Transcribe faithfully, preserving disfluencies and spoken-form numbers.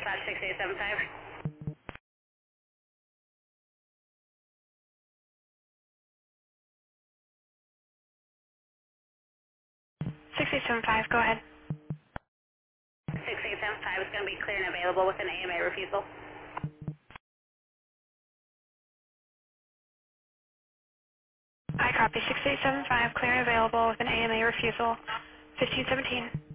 dispatch six eight seven five. six eight seven five, go ahead. six eight seven five is going to be clear and available with an A M A refusal. I copy six eight seven five, clear and available with an A M A refusal, fifteen seventeen.